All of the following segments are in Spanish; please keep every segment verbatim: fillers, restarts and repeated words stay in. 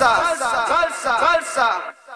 salsa, salsa, salsa.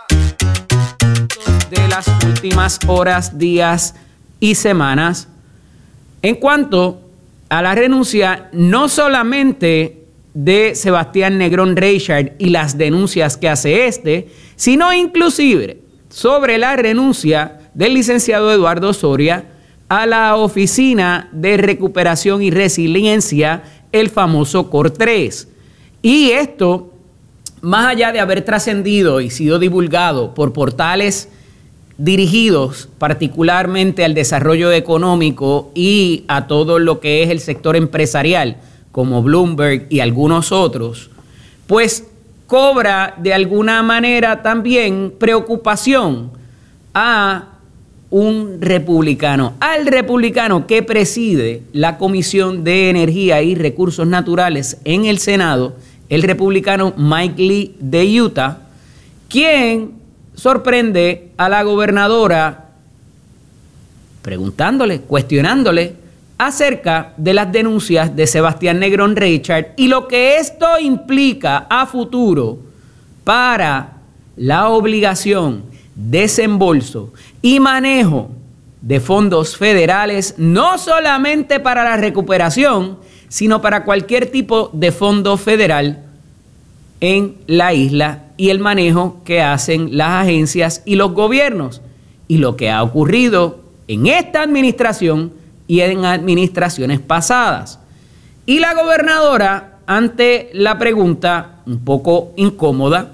De las últimas horas, días y semanas en cuanto a la renuncia no solamente de Sebastián Negrón Reichard y las denuncias que hace este, sino inclusive sobre la renuncia del licenciado Eduardo Soria a la Oficina de Recuperación y Resiliencia, el famoso C O R tres. Y esto, más allá de haber trascendido y sido divulgado por portales dirigidos particularmente al desarrollo económico y a todo lo que es el sector empresarial, como Bloomberg y algunos otros, pues cobra de alguna manera también preocupación a un republicano, al republicano que preside la Comisión de Energía y Recursos Naturales en el Senado, el republicano Mike Lee de Utah, quien sorprende a la gobernadora preguntándole, cuestionándole acerca de las denuncias de Sebastián Negrón Reichard y lo que esto implica a futuro para la obligación, desembolso y manejo de fondos federales, no solamente para la recuperación, sino para cualquier tipo de fondo federal en la isla y el manejo que hacen las agencias y los gobiernos y lo que ha ocurrido en esta administración y en administraciones pasadas. Y la gobernadora, ante la pregunta un poco incómoda,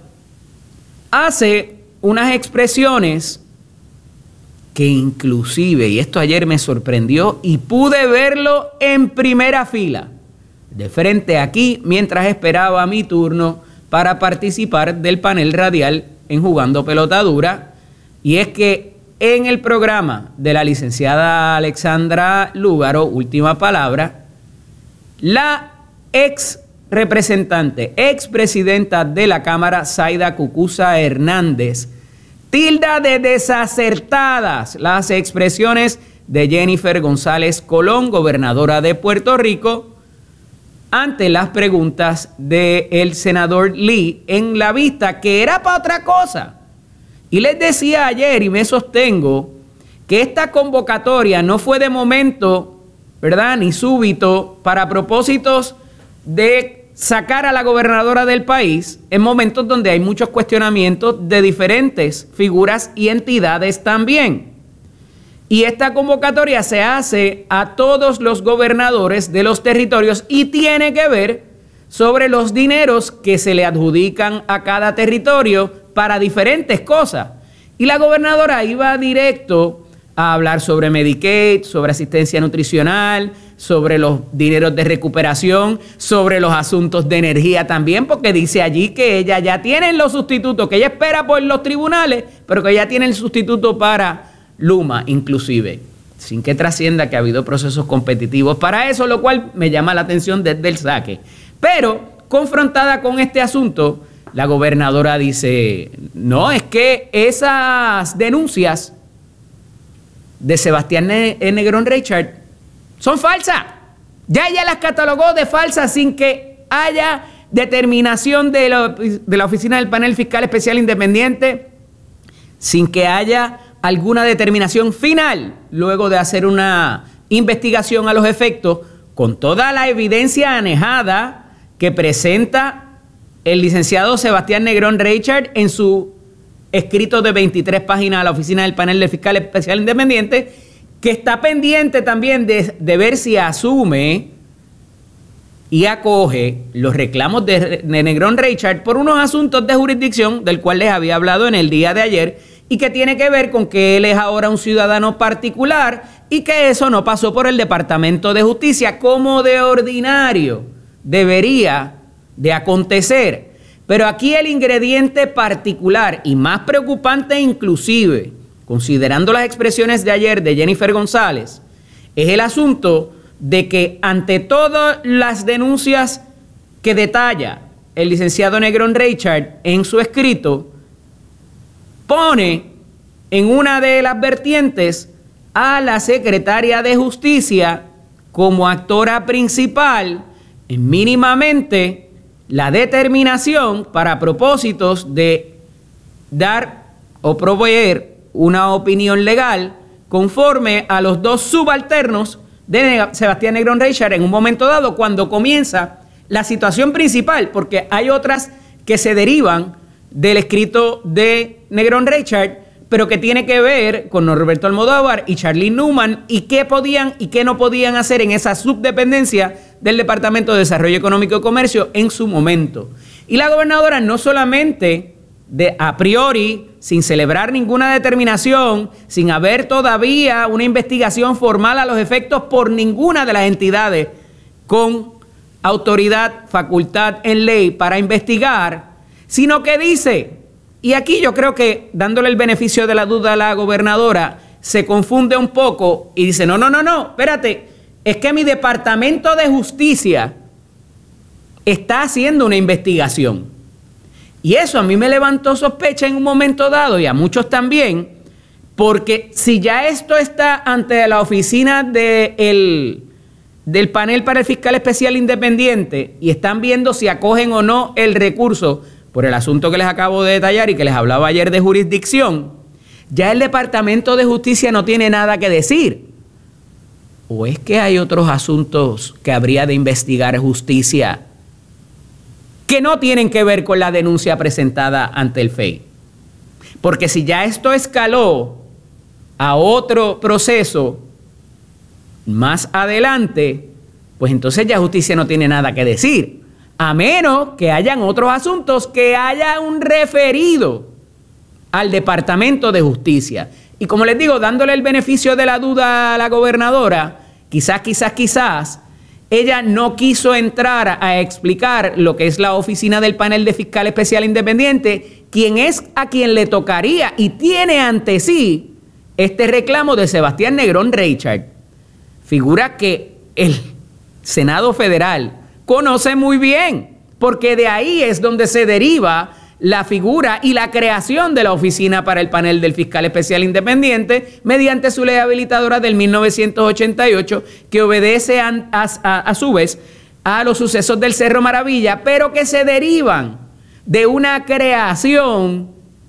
hace unas expresiones que inclusive, y esto ayer me sorprendió y pude verlo en primera fila, de frente aquí, mientras esperaba mi turno para participar del panel radial en Jugando Pelota Dura, y es que en el programa de la licenciada Alexandra Lúgaro, Última Palabra, la ex representante, ex presidenta de la Cámara, Zaida Cucuza Hernández, tilda de desacertadas las expresiones de Jennifer González Colón, gobernadora de Puerto Rico, ante las preguntas del senador Lee en la vista, que era para otra cosa. Y les decía ayer, y me sostengo, que esta convocatoria no fue de momento, ¿verdad?, ni súbito, para propósitos de sacar a la gobernadora del país en momentos donde hay muchos cuestionamientos de diferentes figuras y entidades también. Y esta convocatoria se hace a todos los gobernadores de los territorios y tiene que ver sobre los dineros que se le adjudican a cada territorio para diferentes cosas. Y la gobernadora iba directo a hablar sobre Medicaid, sobre asistencia nutricional, sobre los dineros de recuperación, sobre los asuntos de energía también, porque dice allí que ella ya tiene los sustitutos, que ella espera por los tribunales, pero que ya tiene el sustituto para Luma, inclusive, sin que trascienda que ha habido procesos competitivos para eso, lo cual me llama la atención desde el saque. Pero, confrontada con este asunto, la gobernadora dice, no, es que esas denuncias de Sebastián Negrón Reichard son falsas. Ya ella las catalogó de falsas sin que haya determinación de la, de la Oficina del Panel Fiscal Especial Independiente, sin que haya alguna determinación final, luego de hacer una investigación a los efectos, con toda la evidencia anejada que presenta el licenciado Sebastián Negrón Reichard en su escrito de veintitrés páginas a la Oficina del Panel de Fiscal Especial Independiente, que está pendiente también de, de ver si asume y acoge los reclamos de, de Negrón Reichard por unos asuntos de jurisdicción del cual les había hablado en el día de ayer y que tiene que ver con que él es ahora un ciudadano particular y que eso no pasó por el Departamento de Justicia como de ordinario debería de acontecer. Pero aquí el ingrediente particular y más preocupante inclusive, considerando las expresiones de ayer de Jennifer González, es el asunto de que ante todas las denuncias que detalla el licenciado Negrón Reichard en su escrito, pone en una de las vertientes a la secretaria de Justicia como actora principal en mínimamente la determinación para propósitos de dar o proveer una opinión legal conforme a los dos subalternos de Sebastián Negrón Reichard en un momento dado cuando comienza la situación principal, porque hay otras que se derivan del escrito de Negrón Reichard, pero que tiene que ver con Norberto Almodóvar y Charlene Newman y qué podían y qué no podían hacer en esa subdependencia del Departamento de Desarrollo Económico y Comercio en su momento. Y la gobernadora no solamente de a priori, sin celebrar ninguna determinación, sin haber todavía una investigación formal a los efectos por ninguna de las entidades con autoridad, facultad en ley para investigar, sino que dice, y aquí yo creo que dándole el beneficio de la duda a la gobernadora, se confunde un poco y dice, no, no, no, no, espérate, es que mi Departamento de Justicia está haciendo una investigación. Y eso a mí me levantó sospecha en un momento dado y a muchos también, porque si ya esto está ante la oficina de el, del panel para el fiscal especial independiente y están viendo si acogen o no el recurso por el asunto que les acabo de detallar y que les hablaba ayer de jurisdicción, ya el Departamento de Justicia no tiene nada que decir. ¿O es que hay otros asuntos que habría de investigar justicia que no tienen que ver con la denuncia presentada ante el F E I? Porque si ya esto escaló a otro proceso más adelante, pues entonces ya justicia no tiene nada que decir, a menos que hayan otros asuntos que haya un referido al Departamento de Justicia. Y como les digo, dándole el beneficio de la duda a la gobernadora, quizás, quizás, quizás, ella no quiso entrar a explicar lo que es la oficina del panel de fiscal especial independiente, quien es a quien le tocaría y tiene ante sí este reclamo de Sebastián Negrón Reichard, figura que el Senado Federal conoce muy bien, porque de ahí es donde se deriva la figura y la creación de la oficina para el panel del fiscal especial independiente mediante su ley habilitadora del mil novecientos ochenta y ocho, que obedece a, a, a su vez a los sucesos del Cerro Maravilla, pero que se derivan de una creación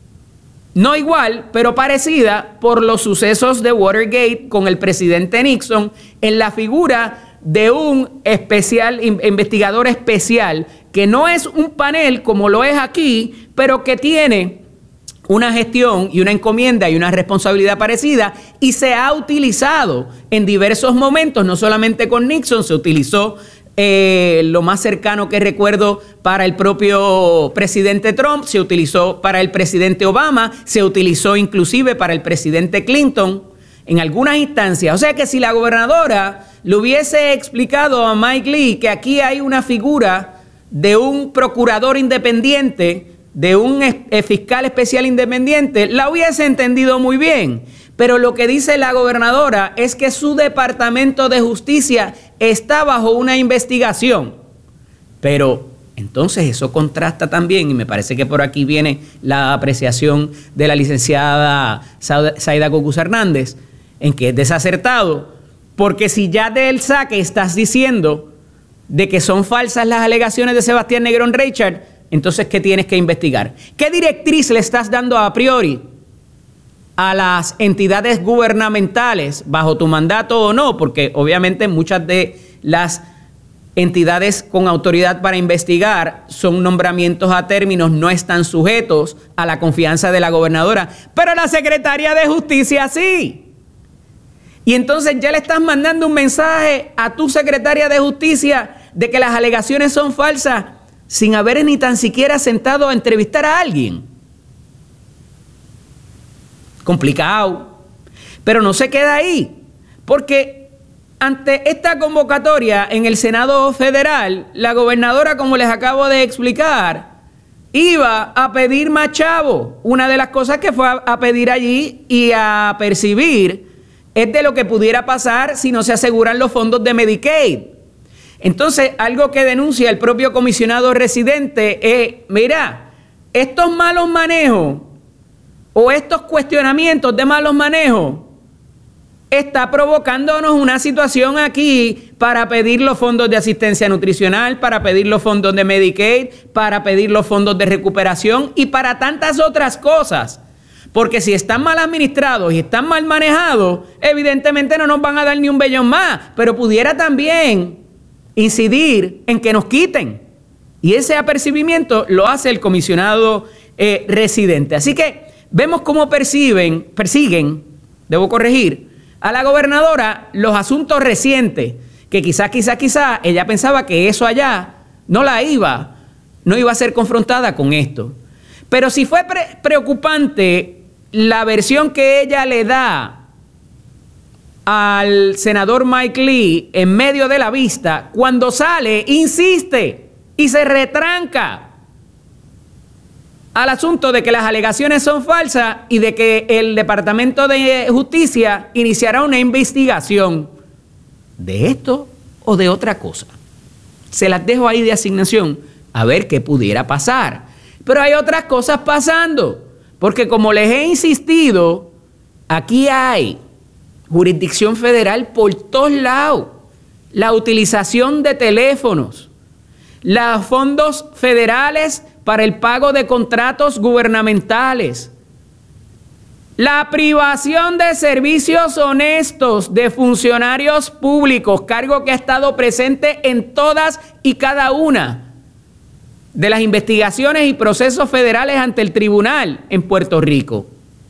no igual, pero parecida por los sucesos de Watergate con el presidente Nixon en la figura de un especial, investigador especial, que no es un panel como lo es aquí, pero que tiene una gestión y una encomienda y una responsabilidad parecida y se ha utilizado en diversos momentos, no solamente con Nixon, se utilizó eh, lo más cercano que recuerdo para el propio presidente Trump, se utilizó para el presidente Obama, se utilizó inclusive para el presidente Clinton en algunas instancias. O sea que si la gobernadora le hubiese explicado a Mike Lee que aquí hay una figura de un procurador independiente, de un fiscal especial independiente, la hubiese entendido muy bien. Pero lo que dice la gobernadora es que su Departamento de Justicia está bajo una investigación. Pero entonces eso contrasta también, y me parece que por aquí viene la apreciación de la licenciada Zaida Cocuz Hernández, en que es desacertado. Porque si ya del saque estás diciendo de que son falsas las alegaciones de Sebastián Negrón Reichard, entonces ¿qué tienes que investigar? ¿Qué directriz le estás dando a priori a las entidades gubernamentales bajo tu mandato o no? Porque obviamente muchas de las entidades con autoridad para investigar son nombramientos a términos, no están sujetos a la confianza de la gobernadora, pero la secretaria de Justicia sí. Y entonces ya le estás mandando un mensaje a tu secretaria de Justicia de que las alegaciones son falsas sin haber ni tan siquiera sentado a entrevistar a alguien. Complicado. Pero no se queda ahí, porque ante esta convocatoria en el Senado Federal, la gobernadora, como les acabo de explicar, iba a pedir más chavo. Una de las cosas que fue a, a pedir allí y a percibir es de lo que pudiera pasar si no se aseguran los fondos de Medicaid. Entonces, algo que denuncia el propio comisionado residente es, mira, estos malos manejos o estos cuestionamientos de malos manejos está provocándonos una situación aquí para pedir los fondos de asistencia nutricional, para pedir los fondos de Medicaid, para pedir los fondos de recuperación y para tantas otras cosas. Porque si están mal administrados y están mal manejados, evidentemente no nos van a dar ni un bellón más, pero pudiera también incidir en que nos quiten. Y ese apercibimiento lo hace el comisionado eh, residente. Así que vemos cómo perciben, persiguen, debo corregir, a la gobernadora los asuntos recientes, que quizás, quizás, quizás ella pensaba que eso allá no la iba, no iba a ser confrontada con esto. Pero si fue pre preocupante la versión que ella le da al senador Mike Lee en medio de la vista, cuando sale, insiste y se retranca al asunto de que las alegaciones son falsas y de que el Departamento de Justicia iniciará una investigación de esto o de otra cosa. Se las dejo ahí de asignación a ver qué pudiera pasar. Pero hay otras cosas pasando, porque como les he insistido, aquí hay jurisdicción federal por todos lados, la utilización de teléfonos, los fondos federales para el pago de contratos gubernamentales, la privación de servicios honestos de funcionarios públicos, cargo que ha estado presente en todas y cada una de las investigaciones y procesos federales ante el tribunal en Puerto Rico.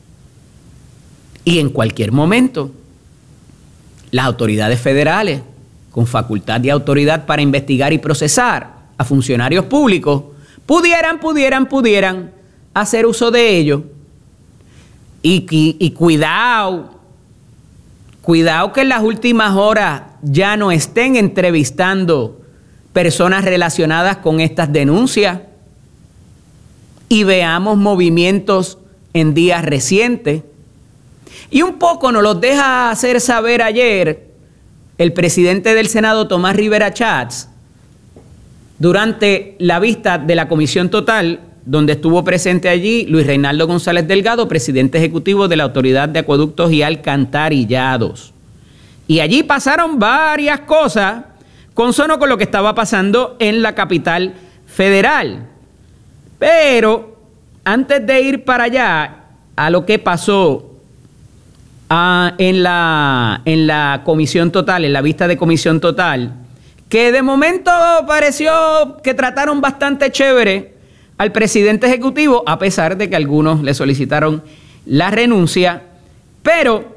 Y en cualquier momento, las autoridades federales, con facultad y autoridad para investigar y procesar a funcionarios públicos, pudieran, pudieran, pudieran hacer uso de ello. Y, y, y cuidado, cuidado que en las últimas horas ya no estén entrevistando personas relacionadas con estas denuncias y veamos movimientos en días recientes. Y un poco nos los deja hacer saber ayer el presidente del Senado, Tomás Rivera Schatz, durante la vista de la Comisión Total, donde estuvo presente allí Luis Reinaldo González Delgado, presidente ejecutivo de la Autoridad de Acueductos y Alcantarillados. Y allí pasaron varias cosas consono con lo que estaba pasando en la capital federal. Pero antes de ir para allá, a lo que pasó a, en, la, en la Comisión Total, en la vista de Comisión Total, que de momento pareció que trataron bastante chévere al presidente ejecutivo, a pesar de que algunos le solicitaron la renuncia, pero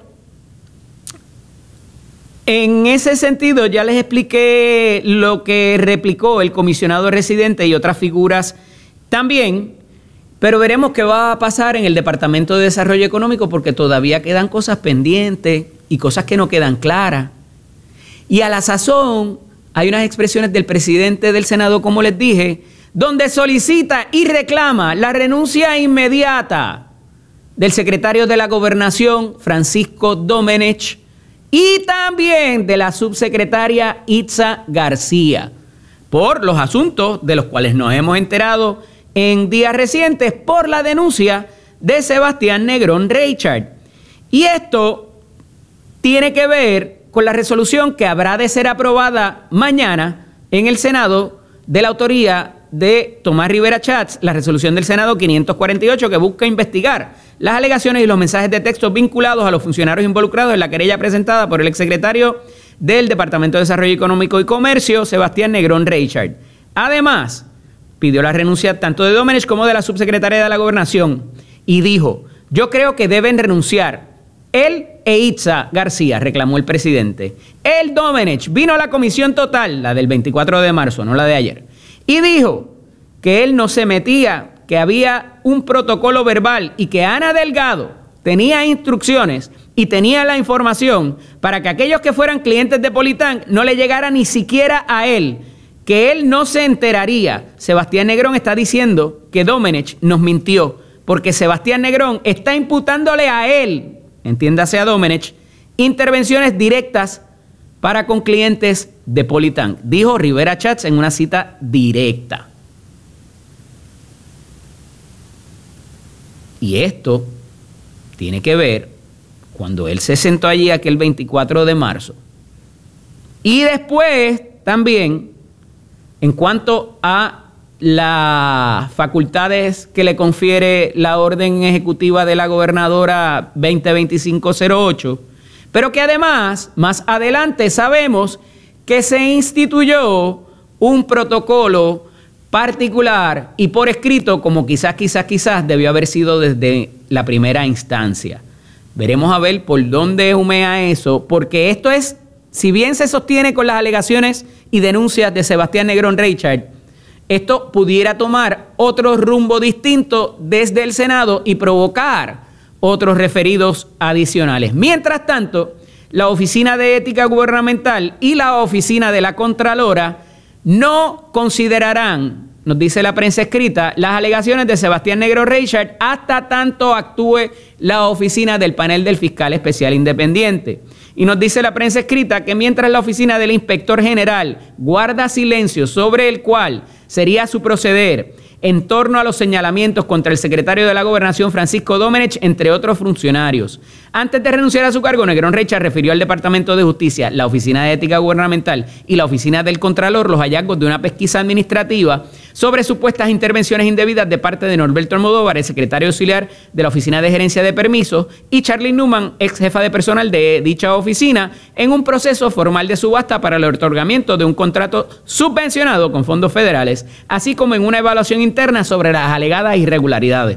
en ese sentido ya les expliqué lo que replicó el comisionado residente y otras figuras también, pero veremos qué va a pasar en el Departamento de Desarrollo Económico, porque todavía quedan cosas pendientes y cosas que no quedan claras. Y a la sazón hay unas expresiones del presidente del Senado, como les dije, donde solicita y reclama la renuncia inmediata del secretario de la Gobernación, Francisco Domenech, y también de la subsecretaria Itza García, por los asuntos de los cuales nos hemos enterado en días recientes por la denuncia de Sebastián Negrón Reichard. Y esto tiene que ver con la resolución que habrá de ser aprobada mañana en el Senado de la autoría de Tomás Rivera Schatz, la resolución del Senado quinientos cuarenta y ocho, que busca investigar las alegaciones y los mensajes de texto vinculados a los funcionarios involucrados en la querella presentada por el exsecretario del Departamento de Desarrollo Económico y Comercio, Sebastián Negrón Reichard. Además, pidió la renuncia tanto de Domenech como de la subsecretaria de la Gobernación y dijo: yo creo que deben renunciar él e Itza García, reclamó el presidente. El Domenech vino a la Comisión Total, la del veinticuatro de marzo, no la de ayer, y dijo que él no se metía, que había un protocolo verbal y que Ana Delgado tenía instrucciones y tenía la información para que aquellos que fueran clientes de Politán no le llegara ni siquiera a él, que él no se enteraría. Sebastián Negrón está diciendo que Domenech nos mintió, porque Sebastián Negrón está imputándole a él, entiéndase a Domenech, intervenciones directas para con clientes de Politán, dijo Rivera Schatz en una cita directa. Y esto tiene que ver cuando él se sentó allí aquel veinticuatro de marzo. Y después también, en cuanto a las facultades que le confiere la orden ejecutiva de la gobernadora veinte veinticinco cero ocho, pero que además, más adelante sabemos que se instituyó un protocolo particular y por escrito, como quizás, quizás, quizás debió haber sido desde la primera instancia. Veremos a ver por dónde humea eso, porque esto es, si bien se sostiene con las alegaciones y denuncias de Sebastián Negrón Reichard, esto pudiera tomar otro rumbo distinto desde el Senado y provocar otros referidos adicionales. Mientras tanto, la Oficina de Ética Gubernamental y la Oficina de la Contralora no considerarán, nos dice la prensa escrita, las alegaciones de Sebastián Negrón Reichard hasta tanto actúe la oficina del panel del fiscal especial independiente. Y nos dice la prensa escrita que mientras la oficina del inspector general guarda silencio sobre el cual sería su proceder en torno a los señalamientos contra el secretario de la Gobernación, Francisco Domenech, entre otros funcionarios. Antes de renunciar a su cargo, Negrón Reichard refirió al Departamento de Justicia, la Oficina de Ética Gubernamental y la Oficina del Contralor los hallazgos de una pesquisa administrativa sobre supuestas intervenciones indebidas de parte de Norberto Almodóvar, el secretario auxiliar de la Oficina de Gerencia de Permisos, y Charlie Newman, ex jefa de personal de dicha oficina, en un proceso formal de subasta para el otorgamiento de un contrato subvencionado con fondos federales, así como en una evaluación interna sobre las alegadas irregularidades.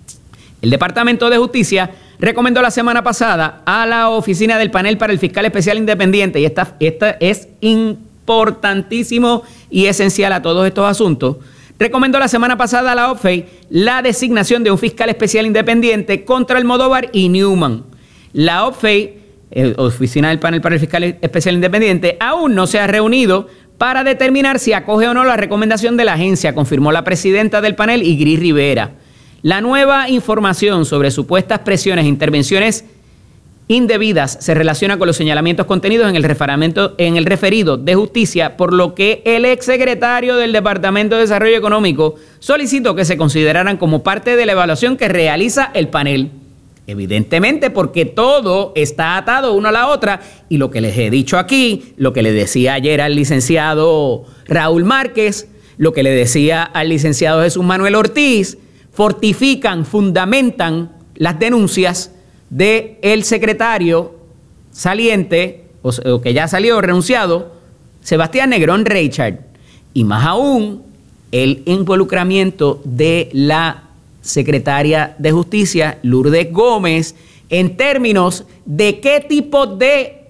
El Departamento de Justicia recomendó la semana pasada a la oficina del panel para el fiscal especial independiente, y esta, esta es importantísimo y esencial a todos estos asuntos, recomendó la semana pasada a la O F E I la designación de un fiscal especial independiente contra Almodóvar y Newman. La O F E I, eh, Oficina del Panel para el Fiscal Especial Independiente, aún no se ha reunido para determinar si acoge o no la recomendación de la agencia, confirmó la presidenta del panel, Igris Rivera. La nueva información sobre supuestas presiones e intervenciones indebidas se relaciona con los señalamientos contenidos en el, referamiento, en el referido de justicia, por lo que el exsecretario del Departamento de Desarrollo Económico solicitó que se consideraran como parte de la evaluación que realiza el panel. Evidentemente, porque todo está atado uno a la otra, y lo que les he dicho aquí, lo que le decía ayer al licenciado Raúl Márquez, lo que le decía al licenciado Jesús Manuel Ortiz, fortifican, fundamentan las denuncias del secretario saliente, o, o que ya salió renunciado, Sebastián Negrón Reichard, y más aún el involucramiento de la secretaria de Justicia, Lourdes Gómez, en términos de qué tipo de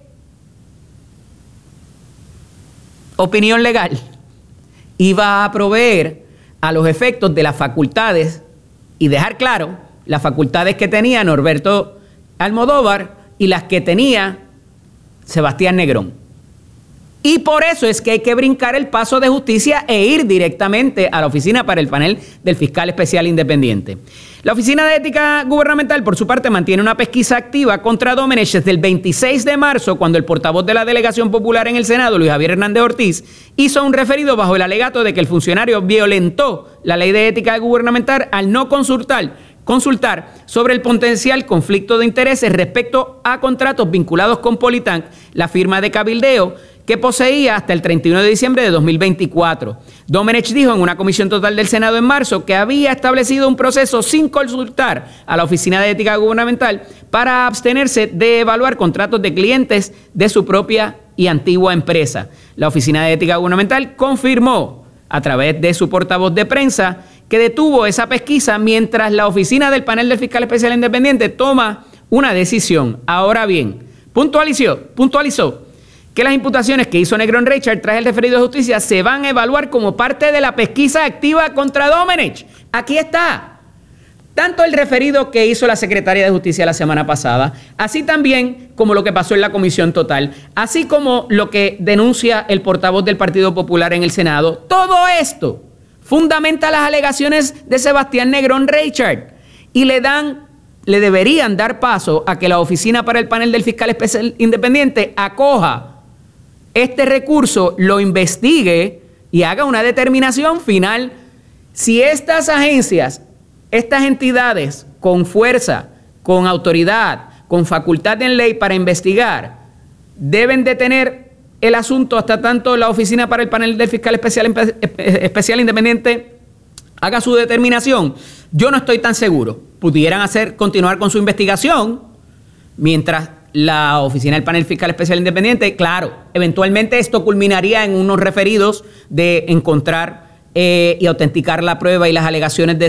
opinión legal iba a proveer a los efectos de las facultades y dejar claro las facultades que tenía Norberto Almodóvar y las que tenía Sebastián Negrón. Y por eso es que hay que brincar el paso de justicia e ir directamente a la oficina para el panel del fiscal especial independiente. La Oficina de Ética Gubernamental, por su parte, mantiene una pesquisa activa contra Domenech desde el veintiséis de marzo, cuando el portavoz de la Delegación Popular en el Senado, Luis Javier Hernández Ortiz, hizo un referido bajo el alegato de que el funcionario violentó la Ley de Ética Gubernamental al no consultar consultar sobre el potencial conflicto de intereses respecto a contratos vinculados con Politank, la firma de cabildeo que poseía hasta el treinta y uno de diciembre de dos mil veinticuatro. Domenech dijo en una comisión total del Senado en marzo que había establecido un proceso sin consultar a la Oficina de Ética Gubernamental para abstenerse de evaluar contratos de clientes de su propia y antigua empresa. La Oficina de Ética Gubernamental confirmó a través de su portavoz de prensa que detuvo esa pesquisa mientras la oficina del panel del fiscal especial independiente toma una decisión. Ahora bien, puntualizó, puntualizó que las imputaciones que hizo Negrón Reichard tras el referido de justicia se van a evaluar como parte de la pesquisa activa contra Domenech. Aquí está. Tanto el referido que hizo la Secretaría de Justicia la semana pasada, así también como lo que pasó en la Comisión Total, así como lo que denuncia el portavoz del Partido Popular en el Senado, todo esto fundamenta las alegaciones de Sebastián Negrón Reichard y le dan, le deberían dar paso a que la Oficina para el Panel del Fiscal Especial Independiente acoja este recurso, lo investigue y haga una determinación final. Si estas agencias, estas entidades con fuerza, con autoridad, con facultad en ley para investigar, deben detener el asunto hasta tanto la Oficina para el Panel del Fiscal Especial, Especial Independiente haga su determinación. Yo no estoy tan seguro. Pudieran hacer, continuar con su investigación mientras la Oficina del Panel Fiscal Especial Independiente, claro, eventualmente esto culminaría en unos referidos de encontrar eh, y autenticar la prueba y las alegaciones de